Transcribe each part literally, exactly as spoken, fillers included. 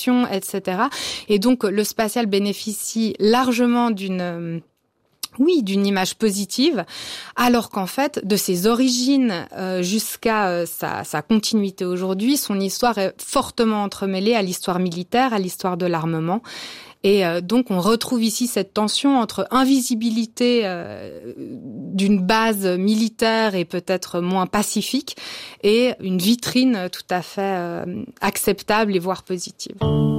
innovation, et cetera. Et donc, le spatial bénéficie largement d'une... Euh, Oui, d'une image positive, alors qu'en fait, de ses origines euh, jusqu'à euh, sa, sa continuité aujourd'hui, son histoire est fortement entremêlée à l'histoire militaire, à l'histoire de l'armement. Et euh, donc, on retrouve ici cette tension entre invisibilité euh, d'une base militaire et peut-être moins pacifique et une vitrine tout à fait euh, acceptable et voire positive.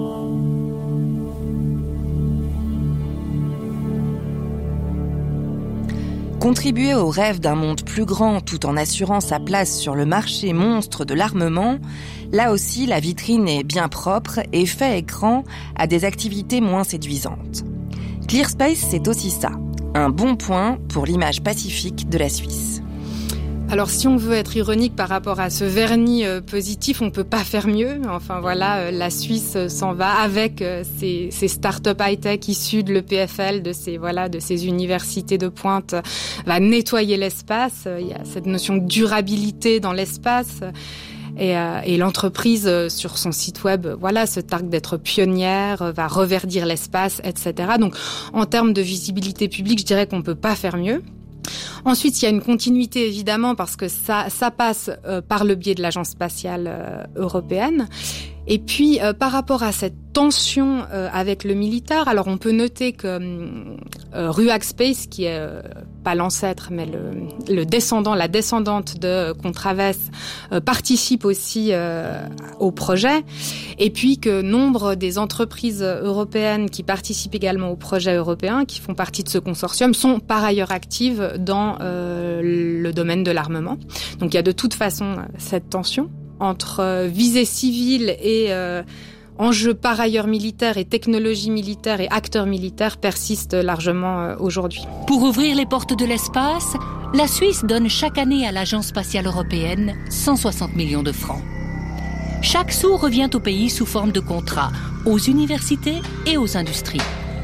Contribuer au rêve d'un monde plus grand tout en assurant sa place sur le marché monstre de l'armement, là aussi la vitrine est bien propre et fait écran à des activités moins séduisantes. ClearSpace, c'est aussi ça, un bon point pour l'image pacifique de la Suisse. Alors, si on veut être ironique par rapport à ce vernis euh, positif, on peut pas faire mieux. Enfin voilà, euh, la Suisse euh, s'en va avec euh, ses, ses start-up high-tech issues de l'E P F L, de ces voilà, de ces universités de pointe, euh, va nettoyer l'espace. Il y a cette notion de durabilité dans l'espace. Et, euh, et l'entreprise, euh, sur son site web, euh, voilà, se targue d'être pionnière, euh, va reverdir l'espace, et cetera. Donc, en termes de visibilité publique, je dirais qu'on peut pas faire mieux. Ensuite, il y a une continuité évidemment parce que ça, ça passe euh, par le biais de l'Agence spatiale euh, européenne. Et puis, euh, par rapport à cette tension euh, avec le militaire, alors on peut noter que euh, RUAG Space, qui est euh, pas l'ancêtre, mais le, le descendant, la descendante de Contraves, euh, participe aussi euh, au projet. Et puis que nombre des entreprises européennes qui participent également au projet européen, qui font partie de ce consortium, sont par ailleurs actives dans euh, le domaine de l'armement. Donc il y a de toute façon cette tension entre euh, visée civile et euh, enjeux par ailleurs militaires et technologies militaires et acteurs militaires persistent largement euh, aujourd'hui. Pour ouvrir les portes de l'espace, la Suisse donne chaque année à l'Agence spatiale européenne cent soixante millions de francs. Chaque sou revient au pays sous forme de contrats, aux universités et aux industries.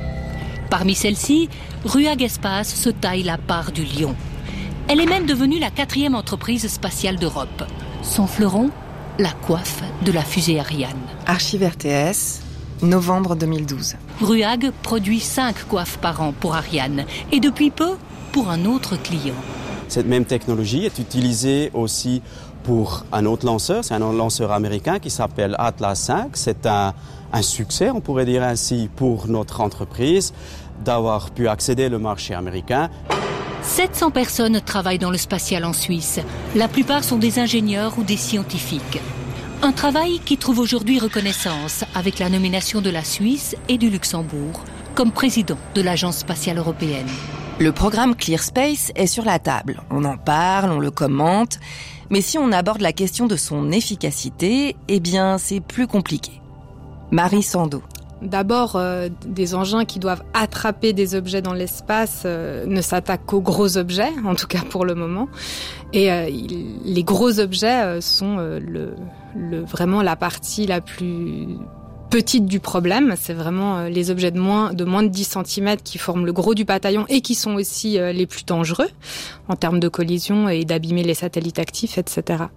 Parmi celles-ci, RUAG Espace se taille la part du lion. Elle est même devenue la quatrième entreprise spatiale d'Europe. Son fleuron, la coiffe de la fusée Ariane. Archives R T S, novembre deux mille douze. RUAG produit cinq coiffes par an pour Ariane et depuis peu pour un autre client. Cette même technologie est utilisée aussi pour un autre lanceur, c'est un lanceur américain qui s'appelle Atlas cinq. C'est un, un succès, on pourrait dire ainsi, pour notre entreprise d'avoir pu accéder au marché américain. sept cents personnes travaillent dans le spatial en Suisse. La plupart sont des ingénieurs ou des scientifiques. Un travail qui trouve aujourd'hui reconnaissance avec la nomination de la Suisse et du Luxembourg comme président de l'Agence spatiale européenne. Le programme ClearSpace est sur la table. On en parle, on le commente. Mais si on aborde la question de son efficacité, eh bien, c'est plus compliqué. Marie Sando. D'abord, euh, des engins qui doivent attraper des objets dans l'espace euh, ne s'attaquent qu'aux gros objets, en tout cas pour le moment. Et euh, il, les gros objets euh, sont euh, le, le, vraiment la partie la plus petite du problème. C'est vraiment euh, les objets de moins, de moins de dix centimètres qui forment le gros du bataillon et qui sont aussi euh, les plus dangereux en termes de collision et d'abîmer les satellites actifs, et cetera.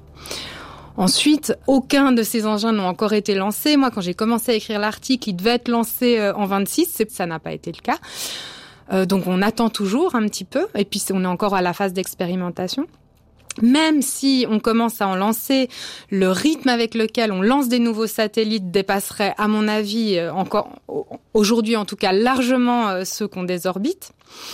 Ensuite, aucun de ces engins n'ont encore été lancés. Moi, quand j'ai commencé à écrire l'article, il devait être lancé en vingt-six. Ça n'a pas été le cas. Euh, donc, on attend toujours un petit peu. Et puis, on est encore à la phase d'expérimentation. Même si on commence à en lancer, le rythme avec lequel on lance des nouveaux satellites dépasserait, à mon avis, encore aujourd'hui en tout cas, largement ceux qu'on désorbite.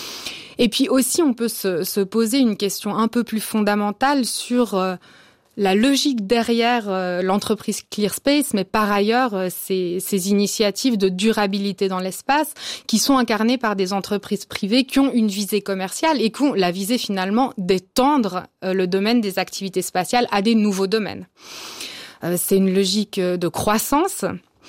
Et puis aussi, on peut se, se poser une question un peu plus fondamentale sur euh, la logique derrière euh, l'entreprise ClearSpace, mais par ailleurs, euh, ces, ces initiatives de durabilité dans l'espace qui sont incarnées par des entreprises privées qui ont une visée commerciale et qui ont la visée finalement d'étendre euh, le domaine des activités spatiales à des nouveaux domaines. Euh, c'est une logique de croissance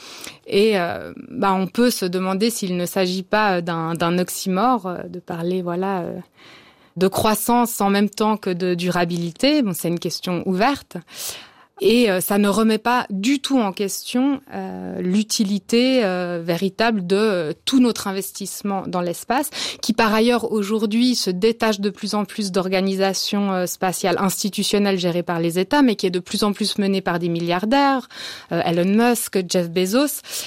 et euh, bah, on peut se demander s'il ne s'agit pas d'un, d'un oxymore, euh, de parler voilà... Euh, de croissance en même temps que de durabilité. Bon, c'est une question ouverte. Et euh, ça ne remet pas du tout en question euh, l'utilité euh, véritable de euh, tout notre investissement dans l'espace, qui par ailleurs aujourd'hui se détache de plus en plus d'organisations euh, spatiales institutionnelles gérées par les États, mais qui est de plus en plus menée par des milliardaires, euh, Elon Musk, Jeff Bezos.